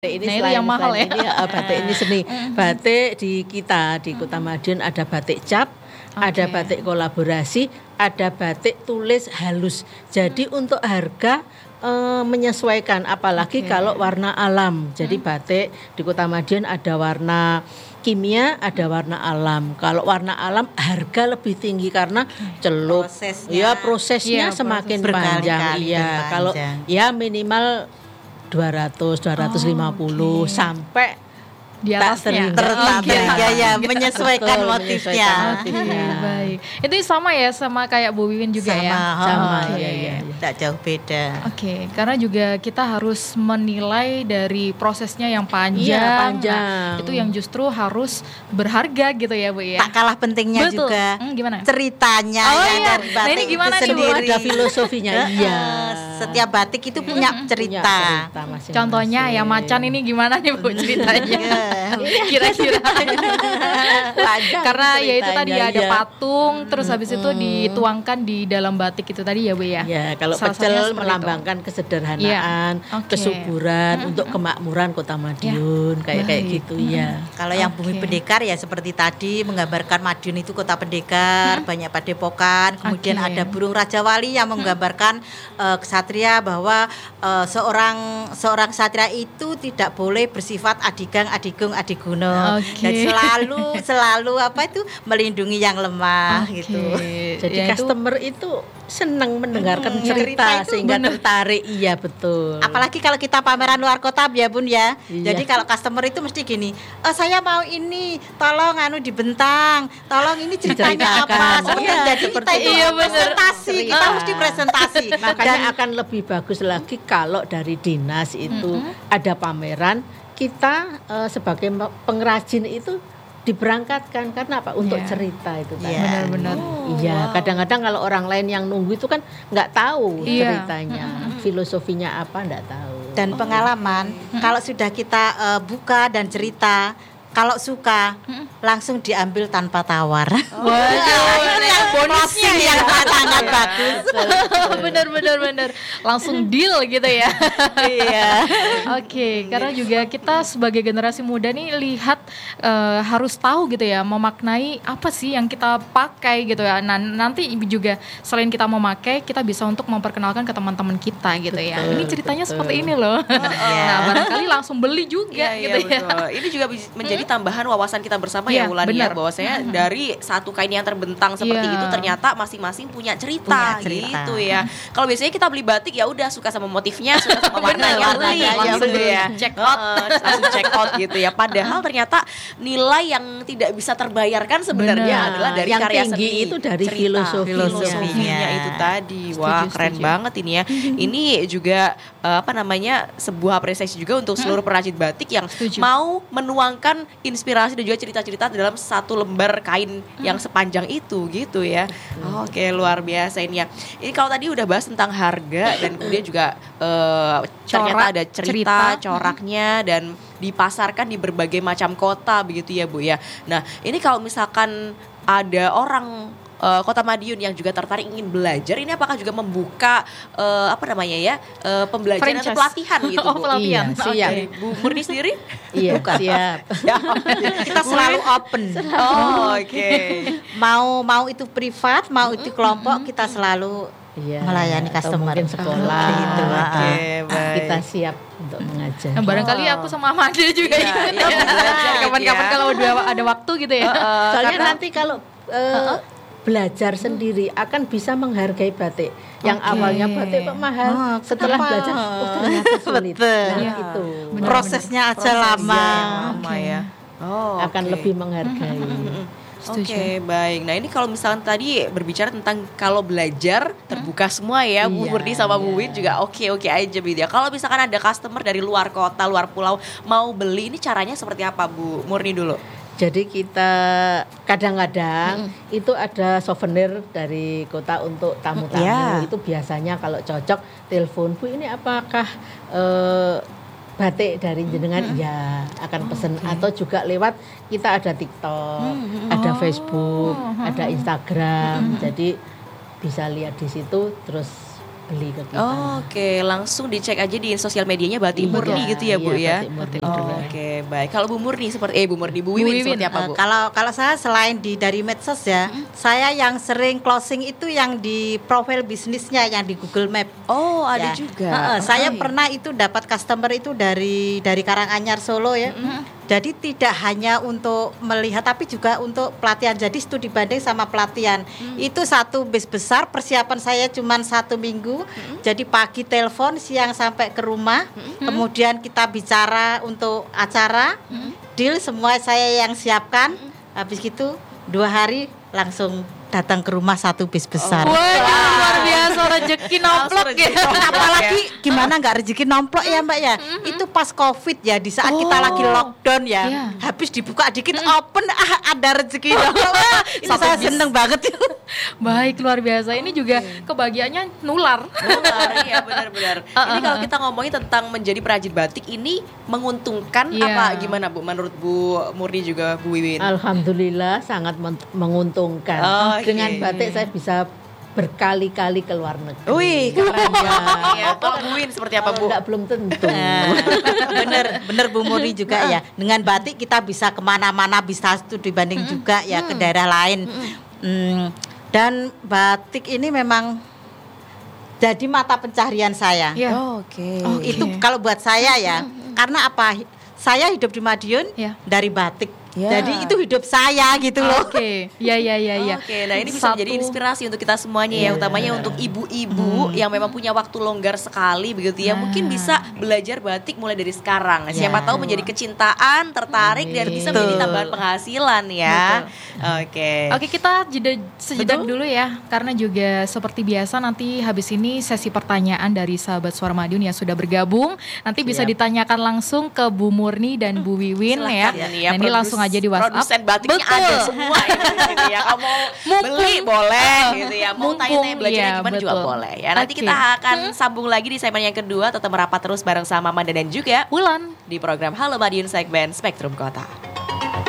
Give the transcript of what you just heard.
Ini Nah, itu yang mahal ya. Ini batik ini seni. Batik di kita di Kota Madiun ada batik cap, ada batik kolaborasi, ada batik tulis halus. Jadi untuk harga menyesuaikan, apalagi kalau warna alam. Jadi batik di Kota Madiun ada warna kimia, ada warna alam. Kalau warna alam harga lebih tinggi karena celup. Prosesnya semakin panjang. Iya, kalau ya minimal 200-250 sampai di atasnya menyesuaikan motifnya. Baik. Itu sama ya, sama kayak Bu Wiwin juga ya. Sama. Iya. Tak jauh beda. Karena juga kita harus menilai dari prosesnya yang panjang. Nah, itu yang justru harus berharga gitu ya, Bu ya. Tak kalah pentingnya juga gimana? Ceritanya dari batik. Nah, ini gimana nih, Bu? Ada filosofinya. Iya. Setiap batik itu punya cerita. Contohnya yang macan ini gimana nih, Bu, ceritanya? Kira-kira. Karena ya itu tadi ada patung, terus habis itu dituangkan di dalam batik itu tadi ya, Bu ya. Ya, kalau pecel melambangkan kesederhanaan, kesuburan untuk kemakmuran Kota Madiun, kayak gitu ya. Kalau yang Bumi Pendekar ya seperti tadi menggambarkan Madiun itu kota pendekar, banyak padepokan, kemudian ada burung Raja Wali yang menggambarkan ksatria bahwa seorang ksatria itu tidak boleh bersifat adigang, adigung, adiguna. Dan selalu melindungi yang lemah gitu. Jadi customer itu senang mendengarkan cerita sehingga tertarik. Iya, betul. Apalagi kalau kita pameran luar kota ya, Bun ya. Jadi kalau customer itu mesti gini, saya mau ini, tolong dibentang, tolong ini ceritanya apa. Jadi kita itu presentasi, kita mesti presentasi. Makanya akan lebih bagus lagi kalau dari dinas itu ada pameran, kita sebagai pengrajin itu diberangkatkan karena apa? Untuk cerita itu kan. Benar-benar. Iya, kadang-kadang kalau orang lain yang nunggu itu kan nggak tahu ceritanya, filosofinya apa nggak tahu. Dan pengalaman, kalau sudah kita buka dan cerita, kalau suka langsung diambil tanpa tawar. Bonusnya yang sangat bagus. Benar. Langsung deal gitu ya. Iya. Karena juga kita sebagai generasi muda nih lihat harus tahu gitu ya, memaknai apa sih yang kita pakai gitu ya. Nah, nanti juga selain kita memakai, kita bisa untuk memperkenalkan ke teman-teman kita gitu ya. Ini ceritanya seperti ini loh. Nah, barangkali langsung beli juga gitu ya. Ini juga menjadi tambahan wawasan kita bersama ya, Wulan ya, bahwa saya dari satu kain yang terbentang seperti itu ternyata masing-masing punya cerita gitu ya. Kalau biasanya kita beli batik ya udah suka sama motifnya, suka sama warnanya, beli langsung ya langsung check out gitu ya. Padahal ternyata nilai yang tidak bisa terbayarkan sebenarnya adalah dari yang karya tinggi seni, itu dari filosofinya itu tadi. Wah, keren banget ini ya. Ini juga sebuah apresiasi juga untuk seluruh perajin batik yang mau menuangkan inspirasi dan juga cerita-cerita dalam satu lembar kain yang sepanjang itu gitu ya. Oke, luar biasa ini ya. Ini kalau tadi udah bahas tentang harga dan kemudian juga ternyata ada cerita coraknya dan dipasarkan di berbagai macam kota begitu ya, Bu ya. Nah, ini kalau misalkan ada orang Kota Madiun yang juga tertarik ingin belajar, ini apakah juga membuka pembelajaran atau pelatihan gitu, Bu? Pelatihan. Siap. Bu Murni sendiri? Iya, siap. Kita selalu open. Mau itu privat, mau itu kelompok, kita selalu melayani customer. Mungkin sekolah gitu. Kita siap untuk mengajar. Nah, barangkali aku sama Amanda juga kapan-kapan kalau ada waktu gitu ya. Soalnya nanti kalau belajar sendiri akan bisa menghargai batik. Yang awalnya batik kok mahal, setelah belajar ternyata sulit. Nah, itu. Prosesnya aja lama ya. Akan lebih menghargai. Baik. Nah, ini kalau misalnya tadi berbicara tentang kalau belajar terbuka semua ya, Bu Murni sama Bu Win juga oke aja gitu ya. Kalau misalkan ada customer dari luar kota, luar pulau mau beli, ini caranya seperti apa, Bu Murni dulu? Jadi kita kadang-kadang itu ada souvenir dari kota untuk tamu-tamu. Itu biasanya kalau cocok telepon, Bu ini apakah batik dari jenengan? Iya, akan pesen. Atau juga lewat kita ada TikTok, ada Facebook, ada Instagram. Jadi bisa lihat di situ terus beli ke kita. Oke, langsung dicek aja di sosial medianya Batik Murni gitu ya Bu ya. Batik Murni. Oke, baik. Kalau Bu Murni seperti Bu Wiwin seperti apa Bu? Kalau saya selain dari medsos ya, saya yang sering closing itu yang di profil bisnisnya yang di Google Map. Oh, ada Ya. juga. Saya pernah itu dapat customer itu dari Karanganyar Solo ya. Jadi tidak hanya untuk melihat tapi juga untuk pelatihan. Jadi studi banding sama pelatihan. Itu satu bis besar, persiapan saya cuma 1 minggu. Jadi pagi telepon, siang sampai ke rumah. Kemudian kita bicara untuk acara. Deal semua saya yang siapkan. Habis gitu 2 hari langsung datang ke rumah 1 bis besar. Wah, luar biasa rezeki nomplok ya. Apalagi gimana nggak rezeki nomplok ya Mbak ya. Itu pas Covid ya, di saat kita lagi lockdown ya. Iya. Habis dibuka dikit open ada rezeki nomplok. Itu saya seneng banget. Baik, luar biasa. Ini juga kebahagiaannya nular. Iya benar-benar. Ini kalau kita ngomongin tentang menjadi perajin batik ini menguntungkan apa gimana Bu? Menurut Bu Murni juga Bu Wiwin? Alhamdulillah sangat menguntungkan. Dengan batik saya bisa berkali-kali ke luar negeri. Wih, keren ya. Kalau Bu Win seperti apa Bu? Enggak, belum tentu. Bener Bu Murni juga ya. Dengan batik kita bisa kemana-mana, bisa studi banding juga ya ke daerah lain. Dan batik ini memang jadi mata pencaharian saya. Oke. Itu kalau buat saya ya. Karena apa? Saya hidup di Madiun dari batik. Jadi itu hidup saya gitu loh. Oke. Ya. Oke, nah ini bisa menjadi inspirasi untuk kita semuanya ya, utamanya untuk ibu-ibu yang memang punya waktu longgar sekali begitu ya. Mungkin bisa belajar batik mulai dari sekarang. Siapa tahu menjadi kecintaan, tertarik dan bisa menjadi tambahan penghasilan ya. Oke, kita sejedak dulu ya, karena juga seperti biasa nanti habis ini sesi pertanyaan dari sahabat Suara Madiun yang sudah bergabung. Nanti bisa ditanyakan langsung ke Bu Murni dan Bu Wiwin ya. Nah, ini langsung aja di WhatsApp. Produsen batiknya ada semua gitu ya. Kamu mau beli boleh gitu ya. Mau tanya-tanya belajarnya gimana juga boleh ya. Nanti kita akan sambung lagi di segmen yang kedua. Tetap merapat terus bareng sama Manda dan juga Wulan di program Halo Madiun segmen Spektrum Kota.